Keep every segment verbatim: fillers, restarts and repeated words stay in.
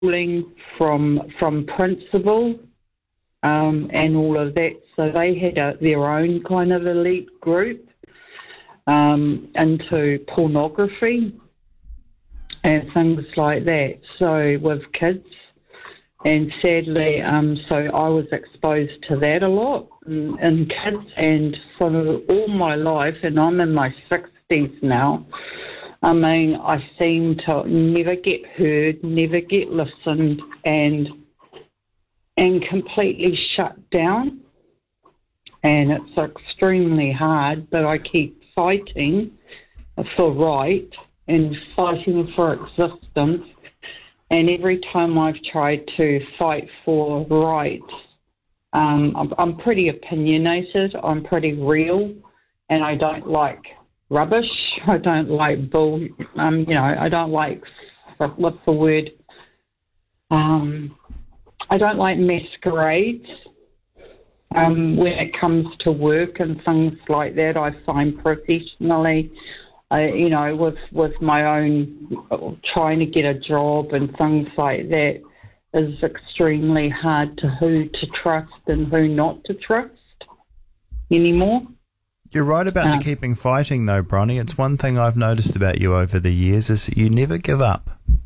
schooling from from principal um, and all of that. So they had a, their own kind of elite group um, into pornography and things like that. So with kids, and sadly, um, so I was exposed to that a lot in, in kids, and for all my life, and I'm in my sixties now. I mean, I seem to never get heard, never get listened, and and completely shut down. And it's extremely hard, but I keep fighting for right and fighting for existence. And every time I've tried to fight for rights, um, I'm, I'm pretty opinionated, I'm pretty real, and I don't like rubbish. I don't like bull, um, you know, I don't like, what's the word? Um, I don't like masquerades. Um, when it comes to work and things like that, I find professionally, uh, you know, with, with my own trying to get a job and things like that is extremely hard to who to trust and who not to trust anymore. You're right about Um, the keeping fighting, though, Bronnie. It's one thing I've noticed about you over the years is that you never give up.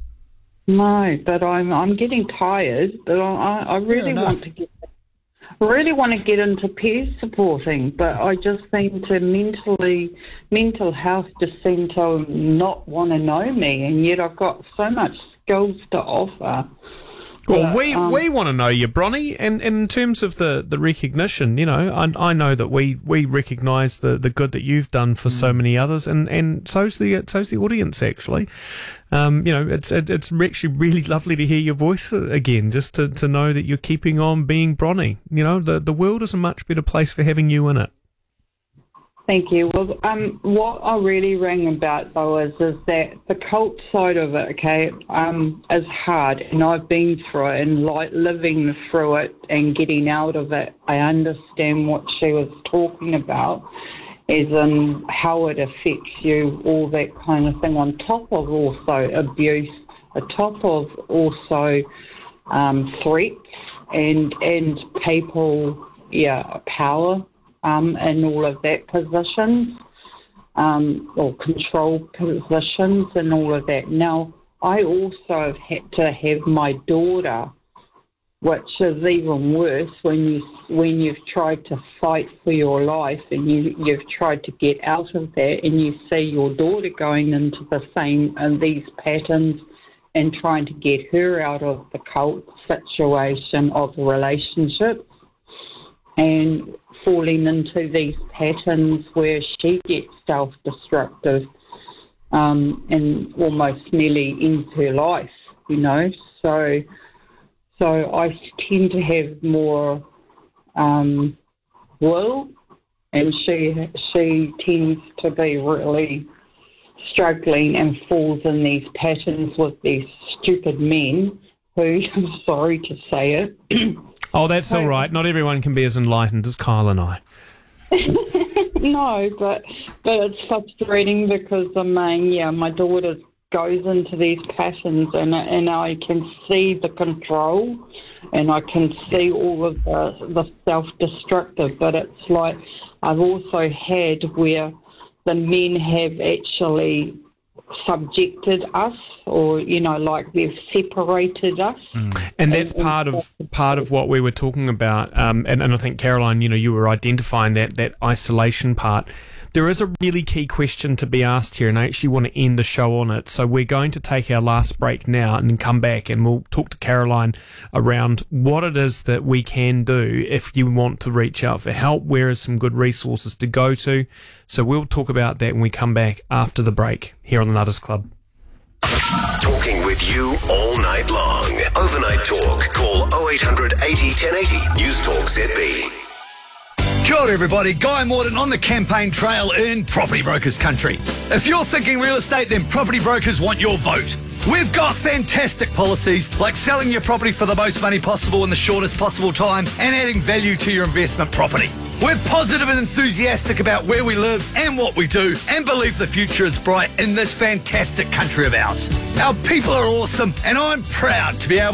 No, but I'm I'm getting tired. But I, I really enough. want to get, I really want to get into peer supporting. But I just seem to mentally, mental health just seem to not want to know me, and yet I've got so much skills to offer. Well, But, we, um, we want to know you, Bronnie, and, and in terms of the, the recognition, you know, I, I know that we, we recognise the, the good that you've done for so many others, and, and so's the so's the audience actually. Um, you know, it's it, it's actually really lovely to hear your voice again, just to, to know that you're keeping on being Bronnie. You know, the the world is a much better place for having you in it. Thank you. Well, um, what I really rang about, though, is, is that the cult side of it, okay, um, is hard, and I've been through it, and like living through it and getting out of it, I understand what she was talking about, as in how it affects you, all that kind of thing, on top of also abuse, on top of also um, threats and, and people, yeah, power. Um, in all of that positions, um, or control positions and all of that. Now, I also have had to have my daughter, which is even worse when, you, when you've tried to fight for your life and you, you've tried to get out of that, and you see your daughter going into the same, uh, these patterns and trying to get her out of the cult situation of relationships and falling into these patterns where she gets self-destructive um, and almost nearly ends her life, you know. So so I tend to have more um, will, and she she tends to be really struggling and falls in these patterns with these stupid men who, I'm sorry to say it, Oh, that's all right. Not everyone can be as enlightened as Kyle and I. No, but but it's frustrating because, I mean, yeah, my daughter goes into these passions, and and I can see the control, and I can see all of the, the self-destructive, but it's like I've also had where the men have actually subjected us, or, you know, like they've separated us. Mm. And that's and, part and of part of what we were talking about. Um, and, and I think, Caroline, you know, you were identifying that, that isolation part. There is a really key question to be asked here, and I actually want to end the show on it. So we're going to take our last break now and then come back, and we'll talk to Caroline around what it is that we can do if you want to reach out for help. Where are some good resources to go to? So we'll talk about that when we come back after the break here on the Nutters Club. Talking with you all night long. Overnight talk. Call oh eight hundred eighty ten eighty. News Talk Z B. Kia ora everybody, Guy Morton on the campaign trail in Property Brokers Country. If you're thinking real estate, then Property Brokers want your vote. We've got fantastic policies like selling your property for the most money possible in the shortest possible time and adding value to your investment property. We're positive and enthusiastic about where we live and what we do, and believe the future is bright in this fantastic country of ours. Our people are awesome, and I'm proud to be able